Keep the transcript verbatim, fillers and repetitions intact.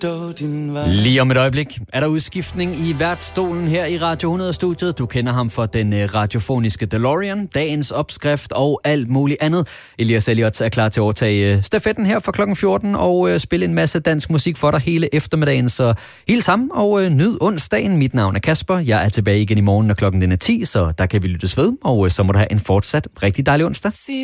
Lige om et øjeblik er der udskiftning i værtsstolen her i Radio hundrede-studiet. Du kender ham for den radiofoniske DeLorean, dagens opskrift og alt muligt andet. Elias Elliot er klar til at overtage stafetten her fra klokken fjorten og spille en masse dansk musik for dig hele eftermiddagen. Så helt sammen og nyd onsdagen. Mit navn er Kasper. Jeg er tilbage igen i morgen, når klokken den er ti, så der kan vi lyttes ved. Og så må du have en fortsat rigtig dejlig onsdag.